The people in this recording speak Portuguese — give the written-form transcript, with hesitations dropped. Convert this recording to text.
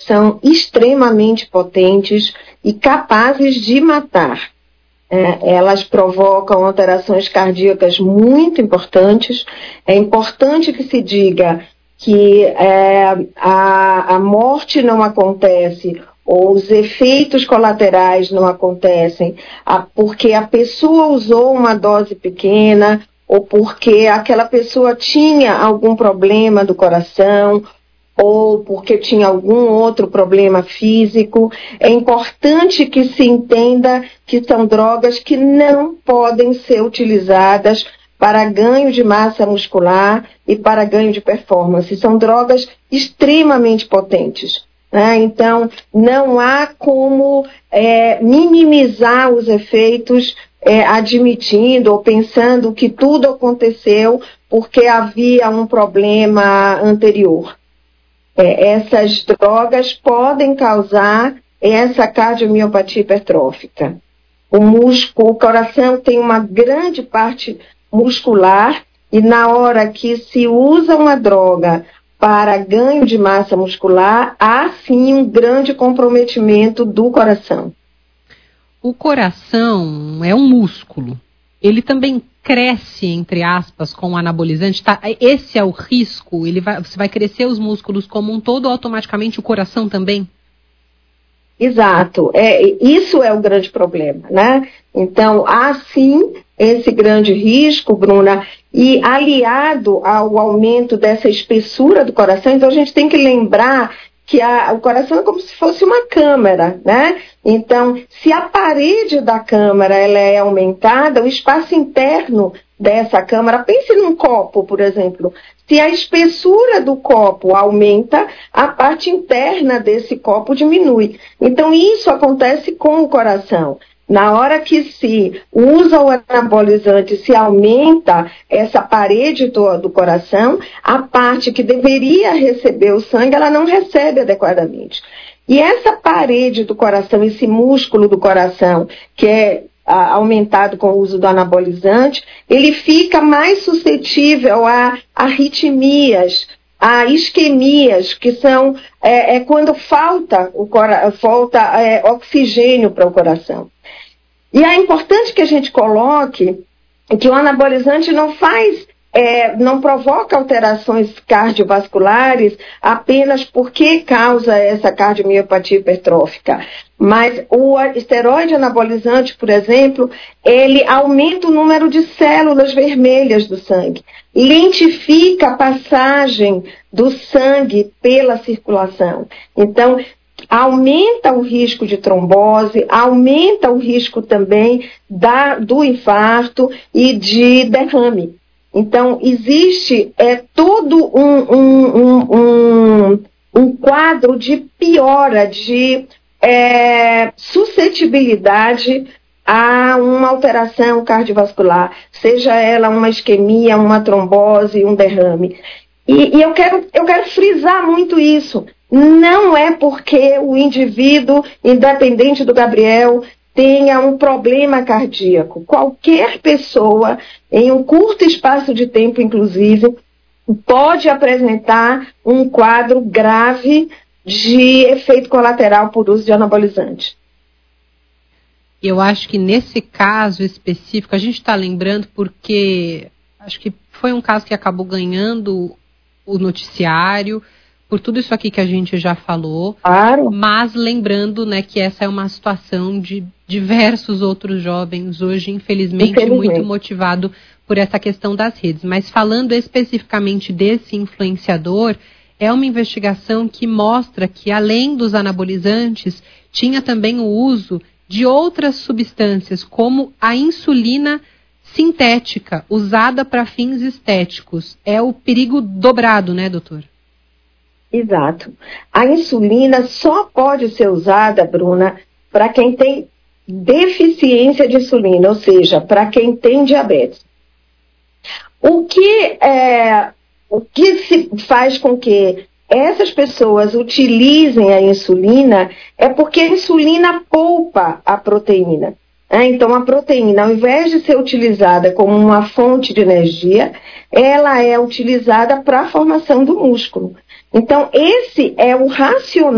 são extremamente potentes e capazes de matar. Elas provocam alterações cardíacas muito importantes. É importante que se diga que a morte não acontece, ou os efeitos colaterais não acontecem porque a pessoa usou uma dose pequena, ou porque aquela pessoa tinha algum problema do coração, ou porque tinha algum outro problema físico. É importante que se entenda que são drogas que não podem ser utilizadas para ganho de massa muscular e para ganho de performance. São drogas extremamente potentes, né? Então, não há como minimizar os efeitos admitindo ou pensando que tudo aconteceu porque havia um problema anterior. Essas drogas podem causar essa cardiomiopatia hipertrófica. O coração tem uma grande parte muscular e na hora que se usa uma droga para ganho de massa muscular, há sim um grande comprometimento do coração. O coração é um músculo. Ele também cresce, entre aspas, com o anabolizante. Tá? Esse é o risco? Você vai crescer os músculos como um todo, automaticamente o coração também? Exato. Isso é o grande problema, né? Então, há sim esse grande risco, Bruna, e aliado ao aumento dessa espessura do coração, então a gente tem que lembrar que o coração é como se fosse uma câmara, né? Então, se a parede da câmara ela é aumentada, o espaço interno dessa câmara, pense num copo, por exemplo. Se a espessura do copo aumenta, a parte interna desse copo diminui. Então, isso acontece com o coração. Na hora que se usa o anabolizante, se aumenta essa parede do coração, a parte que deveria receber o sangue, ela não recebe adequadamente. E essa parede do coração, esse músculo do coração, que é aumentado com o uso do anabolizante, ele fica mais suscetível a arritmias, a isquemias, que são quando falta oxigênio para o coração. E é importante que a gente coloque que o anabolizante não provoca alterações cardiovasculares apenas porque causa essa cardiomiopatia hipertrófica. Mas o esteroide anabolizante, por exemplo, ele aumenta o número de células vermelhas do sangue, lentifica a passagem do sangue pela circulação. Então, aumenta o risco de trombose, aumenta o risco também do infarto e de derrame. Então, existe todo um quadro de piora, de suscetibilidade a uma alteração cardiovascular, seja ela uma isquemia, uma trombose, um derrame. E eu quero frisar muito isso. Não é porque o indivíduo, independente do Gabriel, tenha um problema cardíaco. Qualquer pessoa, em um curto espaço de tempo, inclusive, pode apresentar um quadro grave de efeito colateral por uso de anabolizante. Eu acho que nesse caso específico, a gente está lembrando porque acho que foi um caso que acabou ganhando o noticiário, por tudo isso aqui que a gente já falou, claro. Mas lembrando, né, que essa é uma situação de diversos outros jovens hoje, infelizmente, muito motivado por essa questão das redes. Mas falando especificamente desse influenciador, é uma investigação que mostra que, além dos anabolizantes, tinha também o uso de outras substâncias, como a insulina sintética, usada para fins estéticos. É o perigo dobrado, né, doutor? Exato. A insulina só pode ser usada, Bruna, para quem tem deficiência de insulina, ou seja, para quem tem diabetes. O que se faz com que essas pessoas utilizem a insulina é porque a insulina poupa a proteína. Então, a proteína, ao invés de ser utilizada como uma fonte de energia, ela é utilizada para a formação do músculo. Então, esse é o racional